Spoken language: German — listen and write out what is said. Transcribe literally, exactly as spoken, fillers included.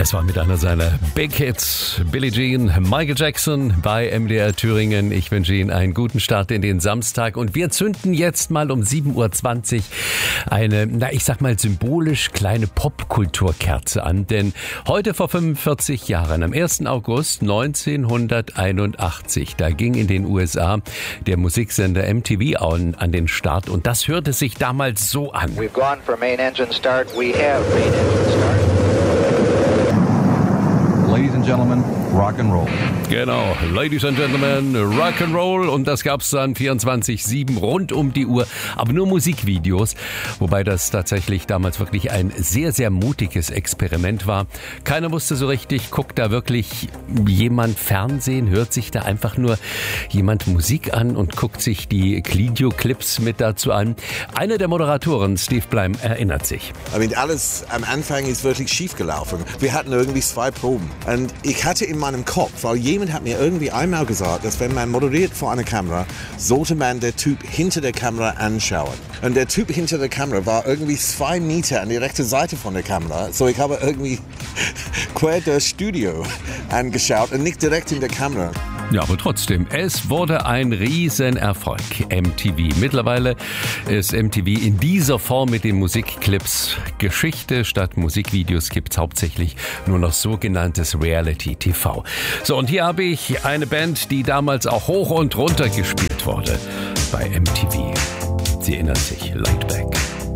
Es war mit einer seiner Big Hits, Billie Jean, Michael Jackson bei M D R Thüringen. Ich wünsche Ihnen einen guten Start in den Samstag und wir zünden jetzt mal um sieben Uhr zwanzig eine, na ich sag mal symbolisch kleine Popkulturkerze an, denn heute vor fünfundvierzig Jahren, am ersten August neunzehnhunderteinundachtzig, da ging in den U S A der Musiksender M T V an, an den Start und das hörte sich damals so an. We've gone for main engine start. We have main engine start. Ladies and gentlemen, rock and roll. Genau, Ladies and Gentlemen, Rock and Roll und das gab's dann vierundzwanzig sieben rund um die Uhr, aber nur Musikvideos, wobei das tatsächlich damals wirklich ein sehr, sehr mutiges Experiment war. Keiner wusste so richtig, guckt da wirklich jemand Fernsehen, hört sich da einfach nur jemand Musik an und guckt sich die Videoclips mit dazu an. Einer der Moderatoren, Steve Bleim, erinnert sich. I mean, alles am Anfang ist wirklich schief gelaufen. Wir hatten irgendwie zwei Proben und ich hatte in meinem Kopf, weil jemand hat mir irgendwie einmal gesagt, dass wenn man moderiert vor einer Kamera, sollte man den Typ hinter der Kamera anschauen. Und der Typ hinter der Kamera war irgendwie zwei Meter an die rechte Seite von der Kamera. So ich habe irgendwie quer das Studio angeschaut und nicht direkt in der Kamera. Ja, aber trotzdem, es wurde ein Riesenerfolg, M T V. Mittlerweile ist M T V in dieser Form mit den Musikclips Geschichte. Statt Musikvideos gibt's hauptsächlich nur noch sogenanntes Reality-T V. So, und hier habe ich eine Band, die damals auch hoch und runter gespielt wurde bei M T V. Sie erinnert sich, Laid Back.